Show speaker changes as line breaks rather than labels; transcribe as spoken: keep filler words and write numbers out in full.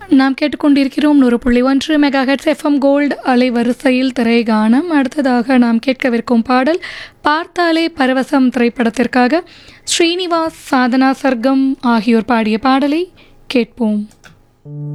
நாம் கேட்டுக்கொண்டிருக்கிறோம் நூறு புள்ளி ஒன்று மெகா ஹெட்ஸ் எஃப்எம் கோல்டு அலைவரிசையில் திரைகானம். அடுத்ததாக நாம் கேட்கவிருக்கும் பாடல் பார்த்தாலே பரவசம் திரைப்படத்திற்காக ஸ்ரீனிவாஸ், சாதனா சர்க்கம் ஆகியோர் பாடிய பாடலை கேட்போம்.